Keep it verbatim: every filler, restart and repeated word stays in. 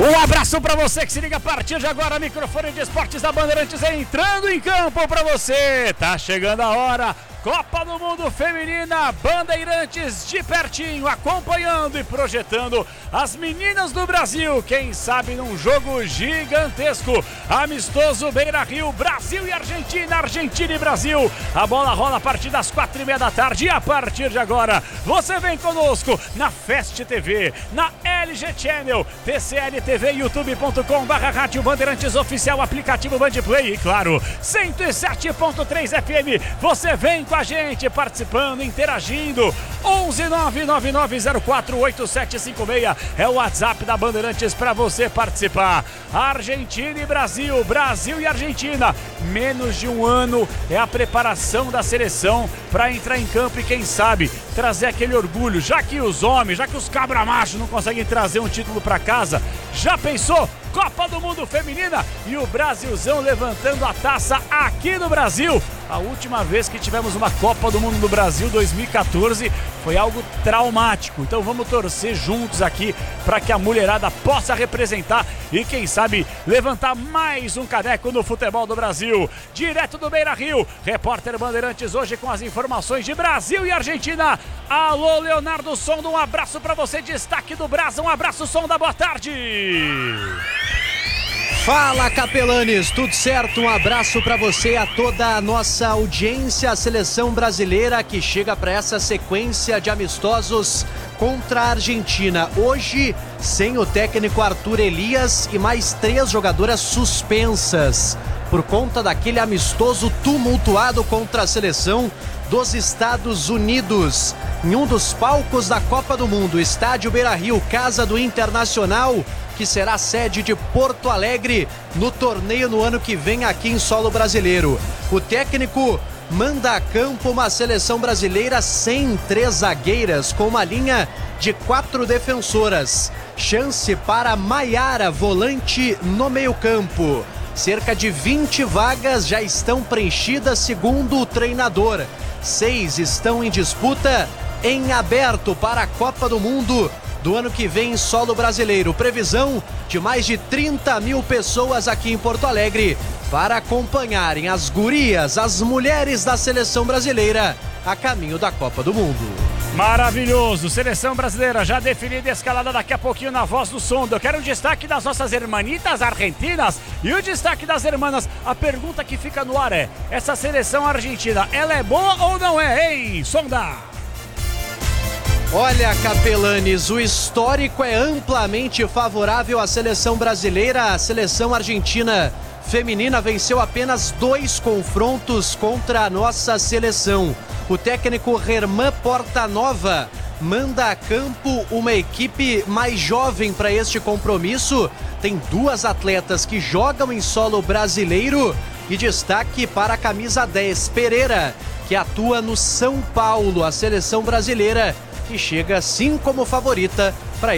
Um abraço para você que se liga a partir de agora, microfone de esportes da Bandeirantes entrando em campo para você. Tá chegando a hora. Copa do Mundo Feminina, Bandeirantes de pertinho, acompanhando e projetando as meninas do Brasil, quem sabe num jogo gigantesco, amistoso Beira-Rio, Brasil e Argentina, Argentina e Brasil. A bola rola a partir das quatro e meia da tarde e a partir de agora você vem conosco na Fest T V, na L G Channel, T C L T V, youtube ponto com barra rádio Bandeirantes oficial, aplicativo Bandplay e claro, cento e sete ponto três F M. Você vem com a gente participando, interagindo. Onze nove nove nove zero quatro oito sete cinco seis é o WhatsApp da Bandeirantes para você participar. Argentina e Brasil, Brasil e Argentina, menos de um ano é a preparação da seleção para entrar em campo e quem sabe trazer aquele orgulho, já que os homens, já que os cabra-machos não conseguem trazer um título para casa. Já pensou? Copa do Mundo Feminina e o Brasilzão levantando a taça aqui no Brasil. A última vez que tivemos uma Copa do Mundo do Brasil, dois mil e quatorze, foi algo traumático. Então vamos torcer juntos aqui para que a mulherada possa representar e quem sabe levantar mais um caneco no futebol do Brasil. Direto do Beira-Rio, repórter Bandeirantes hoje com as informações de Brasil e Argentina. Alô, Leonardo Sonda, um abraço para você, destaque do Brasa, um abraço, Sonda, boa tarde. Fala, Capelanes, tudo certo? Um abraço para você e a toda a nossa audiência, a seleção brasileira que chega para essa sequência de amistosos contra a Argentina. Hoje, sem o técnico Arthur Elias e mais três jogadoras suspensas por conta daquele amistoso tumultuado contra a seleção dos Estados Unidos. Em um dos palcos da Copa do Mundo, estádio Beira-Rio, casa do Internacional, que será sede de Porto Alegre no torneio no ano que vem aqui em solo brasileiro. O técnico manda a campo uma seleção brasileira sem três zagueiras, com uma linha de quatro defensoras. Chance para Maiara, volante no meio-campo. Cerca de vinte vagas já estão preenchidas segundo o treinador. Seis estão em disputa em aberto para a Copa do Mundo do ano que vem em solo brasileiro. Previsão de mais de trinta mil pessoas aqui em Porto Alegre para acompanharem as gurias, as mulheres da seleção brasileira a caminho da Copa do Mundo. Maravilhoso, seleção brasileira já definida e escalada daqui a pouquinho na voz do Sonda. Eu quero um destaque das nossas hermanitas argentinas e o destaque das hermanas. A pergunta que fica no ar é, essa seleção argentina, ela é boa ou não é, hein, Sonda? Olha, Capelanes, o histórico é amplamente favorável à seleção brasileira. A seleção argentina feminina venceu apenas dois confrontos contra a nossa seleção. O técnico Germán Portanova manda a campo uma equipe mais jovem para este compromisso. Tem duas atletas que jogam em solo brasileiro e destaque para a camisa dez, Pereira, que atua no São Paulo. A seleção brasileira que chega assim como favorita